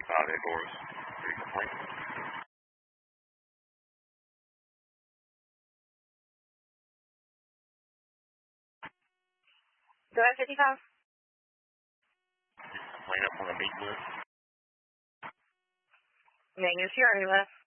5 for us. Any complaint? Go ahead, 55. Complaint up on the meet list? Name is your list.